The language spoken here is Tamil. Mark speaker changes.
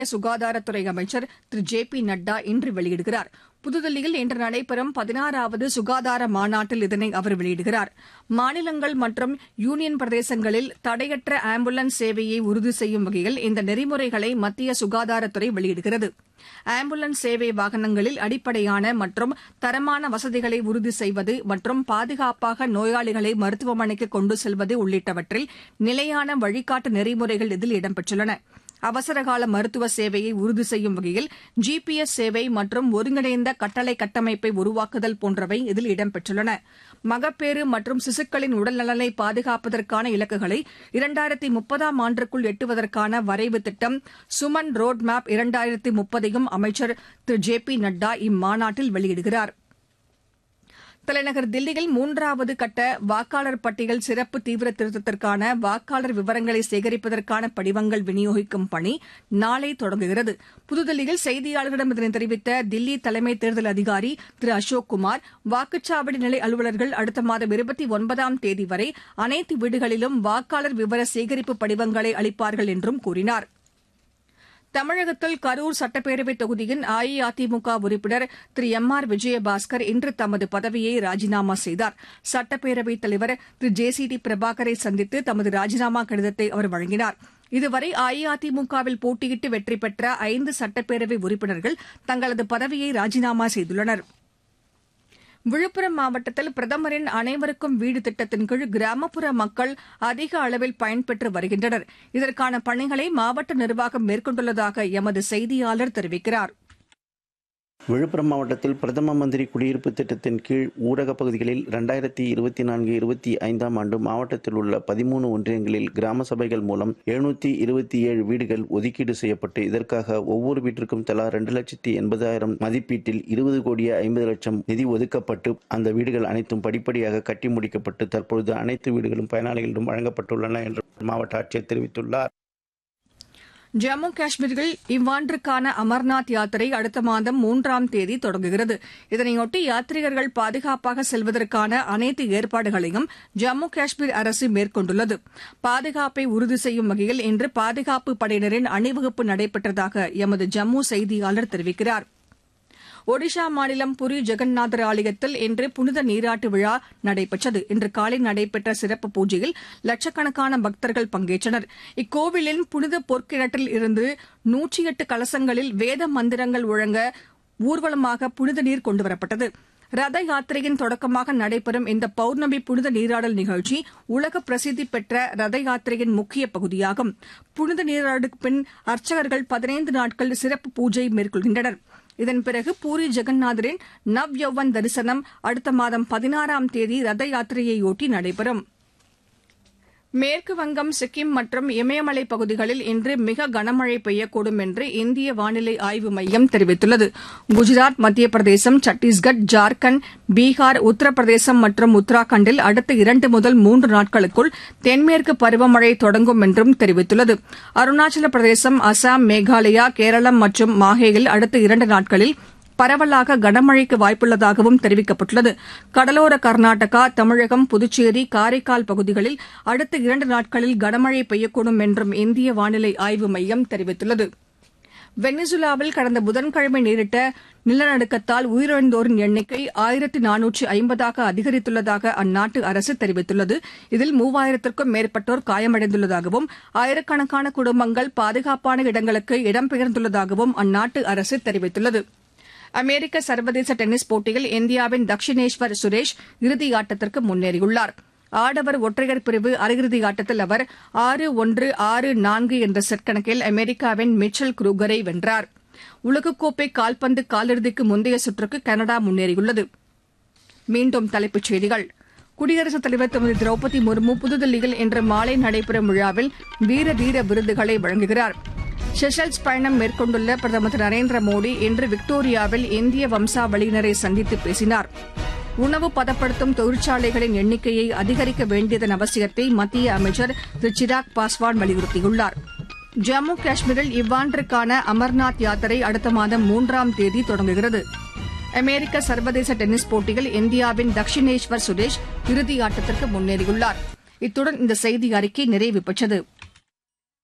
Speaker 1: சுகாதாரத்துறை அமைச்சர் திரு ஜே பி நட்டா இன்று வெளியிடுகிறார். புதுதில்லியில் இன்று நடைபெறும் 16வது சுகாதார மாநாட்டில் இதனை அவர் வெளியிடுகிறார். மாநிலங்கள் மற்றும் யூனியன் பிரதேசங்களில் தடையற்ற ஆம்புலன்ஸ் சேவையை உறுதி செய்யும் வகையில் இந்த நெறிமுறைகளை மத்திய சுகாதாரத்துறை வெளியிடுகிறது. ஆம்புலன்ஸ் சேவை வாகனங்களில் அடிப்படையான மற்றும் தரமான வசதிகளை உறுதி செய்வது மற்றும் பாதுகாப்பாக நோயாளிகளை மருத்துவமனைக்கு கொண்டு செல்வது உள்ளிட்டவற்றில் நிலையான வழிகாட்டு நெறிமுறைகள் இதில் இடம்பெற்றுள்ளன. அவசரகால மருத்துவ சேவையை உறுதி செய்யும் வகையில் GPS சேவை மற்றும் ஒருங்கிணைந்த கட்டளை கட்டமைப்பை உருவாக்குதல் போன்றவை இதில் இடம்பெற்றுள்ளன. மகப்பேறு மற்றும் சிசுக்களின் உடல்நலனை பாதுகாப்பதற்கான இலக்குகளை 2030ஆம் ஆண்டிற்குள் எட்டுவதற்கான வரைவு திட்டம் சுமன் ரோட் மேப் 2030ஐயும் அமைச்சர் திரு ஜே பி நட்டா இம்மாநாட்டில் வெளியிடுகிறார். தலைநகர் தில்லியில் 3வது கட்ட வாக்காளர் பட்டியல் சிறப்பு தீவிர திருத்தத்திற்கான வாக்காளர் விவரங்களை சேகரிப்பதற்கான படிவங்கள் விநியோகிக்கும் பணி நாளை தொடங்குகிறது. புதுதில்லியில் செய்தியாளர்களிடம் இதனை தெரிவித்த தில்லி தலைமை தேர்தல் அதிகாரி திரு அசோக் குமார், வாக்குச்சாவடி நிலை அலுவலர்கள் அடுத்த மாதம் 29ஆம் தேதி வரை அனைத்து வீடுகளிலும் வாக்காளர் விவர சேகரிப்பு படிவங்களை அளிப்பார்கள் என்றும் கூறினார். தமிழகத்தில் கரூர் சட்டப்பேரவைத் தொகுதியின் அஇஅதிமுக உறுப்பினர் திரு எம்.ஆர். விஜயபாஸ்கர் இன்று தமது பதவியை ராஜினாமா செய்தார். சட்டப்பேரவைத் தலைவர் திரு ஜே.சி.டி. பிரபாகரை சந்தித்து தமது ராஜினாமா கடிதத்தை அவர் வழங்கினார். இதுவரை அஇஅதிமுகவில் போட்டியிட்டு வெற்றி பெற்ற 5 சட்டப்பேரவை உறுப்பினர்கள் தங்களது பதவியை ராஜினாமா செய்துள்ளனர். விழுப்புரம் மாவட்டத்தில் பிரதமரின் அனைவருக்கும் வீடு திட்டத்தின் கீழ் கிராமப்புற மக்கள் அதிக அளவில் பயன்பெற்று வருகின்றனர். இதற்கான பணிகளை மாவட்ட நிர்வாகம் மேற்கொண்டுள்ளதாக எமது செய்தியாளர் தெரிவிக்கிறார்.
Speaker 2: விழுப்புரம் மாவட்டத்தில் பிரதம மந்திரி குடியிருப்பு திட்டத்தின் கீழ் ஊரகப் பகுதிகளில் 2024-25ஆம் ஆண்டு மாவட்டத்தில் உள்ள 13 ஒன்றியங்களில் கிராம சபைகள் மூலம் 727 வீடுகள் ஒதுக்கீடு செய்யப்பட்டு இதற்காக ஒவ்வொரு வீட்டிற்கும் தலா 2,80,000 மதிப்பீட்டில் 20,50,00,000 நிதி ஒதுக்கப்பட்டு அந்த வீடுகள் அனைத்தும் படிப்படியாக கட்டி முடிக்கப்பட்டு தற்பொழுது அனைத்து வீடுகளும் பயனாளிகளிடம் வழங்கப்பட்டுள்ளன என்று மாவட்ட ஆட்சியர் தெரிவித்துள்ளார்.
Speaker 1: ஜம்மு காஷ்மீரில் இவ்வாண்டிற்கான அமர்நாத் யாத்திரை அடுத்த மாதம் 3ஆம் தேதி தொடங்குகிறது. இதனையொட்டி யாத்ரீகர்கள் பாதுகாப்பாக செல்வதற்கான அனைத்து ஏற்பாடுகளையும் ஜம்மு காஷ்மீர் அரசு மேற்கொண்டுள்ளது. பாதுகாப்பை உறுதி செய்யும் வகையில் இன்று பாதுகாப்பு படையினரின் அணிவகுப்பு நடைபெற்றதாக எமது ஜம்மு செய்தியாளர் தெரிவிக்கிறார். ஒடிஷா மாநிலம் புரி ஜெகந்நாதர் ஆலயத்தில் இன்று புனித நீராட்டு விழா நடைபெற்றது. இன்று காலை நடைபெற்ற சிறப்பு பூஜையில் லட்சக்கணக்கான பக்தர்கள் பங்கேற்றனர். இக்கோவிலின் புனித பொற்கிணற்றில் இருந்து 108 கலசங்களில் வேத மந்திரங்கள் முழங்க ஊர்வலமாக புனித நீர் கொண்டுவரப்பட்டது. ரத யாத்திரையின் தொடக்கமாக நடைபெறும் இந்த பௌர்ணமி புனித நீராடல் நிகழ்ச்சி உலக பிரசித்தி பெற்ற ரத யாத்திரையின் முக்கிய பகுதியாகும். புனித நீராடலுக்கு பின் அர்ச்சகர்கள் 15 நாட்கள் சிறப்பு பூஜை மேற்கொள்கின்றனர். இதன் பிறகு பூரி ஜெகந்நாதரின் நவ் யௌவன் தரிசனம் அடுத்த மாதம் 16ஆம் தேதி ரத யாத்திரையொட்டி நடைபெறும். மேற்கு வங்கம், சிக்கிம் மற்றும் இமயமலை பகுதிகளில் இன்று மிக கனமழை பெய்யக்கூடும் என்று இந்திய வானிலை ஆய்வு மையம் தெரிவித்துள்ளது. குஜராத், மத்திய பிரதேசம், சத்தீஸ்கர், ஜார்க்கண்ட், பீகார், உத்தரப்பிரதேசம் மற்றும் உத்தராகண்டில் அடுத்த 2 முதல் 3 நாட்களுக்குள் தென்மேற்கு பருவமழை தொடங்கும் என்றும் தெரிவித்துள்ளது. அருணாச்சல பிரதேசம், அசாம், மேகாலயா, கேரளம் மற்றும் மாஹேயில் அடுத்த 2 நாட்களில் பரவலாக கனமழைக்கு வாய்ப்புள்ளதாகவும் தெரிவிக்கப்பட்டுள்ளது. கடலோர கர்நாடகா, தமிழகம், புதுச்சேரி, காரைக்கால் பகுதிகளில் அடுத்த 2 நாட்களில் கனமழை பெய்யக்கூடும் என்றும் இந்திய வானிலை ஆய்வு மையம் தெரிவித்துள்ளது. வெனிசுலாவில் கடந்த புதன்கிழமை நேரிட்ட நிலநடுக்கத்தால் உயிரிழந்தோரின் எண்ணிக்கை 1450ஆக அதிகரித்துள்ளதாக அந்நாட்டு அரசு தெரிவித்துள்ளது. இதில் 3000க்கும் மேற்பட்டோர் காயமடைந்துள்ளதாகவும் ஆயிரக்கணக்கான குடும்பங்கள் பாதுகாப்பான இடங்களுக்கு இடம்பெயர்ந்துள்ளதாகவும் அந்நாட்டு அரசு தெரிவித்துள்ளது. அமெரிக்க சர்வதேச டென்னிஸ் போட்டியில் இந்தியாவின் தக்ஷினேஸ்வர் சுரேஷ் இறுதியாட்டத்திற்கு முன்னேறியுள்ளார். ஆடவர் ஒற்றையர் பிரிவு அரையிறுதி ஆட்டத்தில் அவர் 6-1, 6-4 என்ற செட் கணக்கில் அமெரிக்காவின் மிச்சல் குரூகரை வென்றார். உலகக்கோப்பை கால்பந்து காலிறுதிக்கு முந்தைய சுற்றுக்கு கனடா முன்னேறியுள்ளது. மீண்டும் தலைப்புச் செய்திகள். குடியரசுத் தலைவர் திருமதி திரௌபதி முர்மு புதுதில்லியில் இன்று மாலை நடைபெறும் விழாவில் வீர தீர விருதுகளை வழங்குகிறார். செஷல்ஸ் பயணம் மேற்கொண்டுள்ள பிரதமர் திரு நரேந்திர மோடி இன்று விக்டோரியாவில் இந்திய வம்சாவளியினரை சந்தித்து பேசினார். உணவு பதப்படுத்தும் தொழிற்சாலைகளின் எண்ணிக்கையை அதிகரிக்க வேண்டியதன் அவசியத்தை மத்திய அமைச்சர் திரு சிராக் பாஸ்வான் வலியுறுத்தியுள்ளார். ஜம்மு காஷ்மீரில் இவ்வாண்டிற்கான அமர்நாத் யாத்திரை அடுத்த மாதம் 3ஆம் தேதி தொடங்குகிறது. அமெரிக்க சர்வதேச டென்னிஸ் போட்டியில் இந்தியாவின் தக்ஷினேஸ்வர் சுரேஷ் இறுதியாட்டத்திற்கு முன்னேறியுள்ளார். இத்துடன் இந்த செய்தி அறிக்கை நிறைவு பெற்றது.